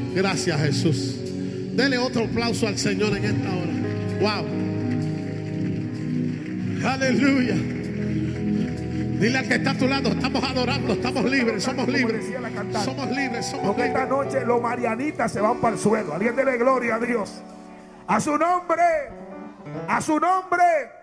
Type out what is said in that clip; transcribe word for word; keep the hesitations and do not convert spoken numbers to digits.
Gracias, Jesús. Dele otro aplauso al Señor en esta hora. Wow. Aleluya. Dile al que está a tu lado, estamos adorando, estamos libres, somos libres. Somos libres, somos Porque libres. esta noche los marianitas se van para el suelo. Alguien dele gloria a Dios. A su nombre, a su nombre.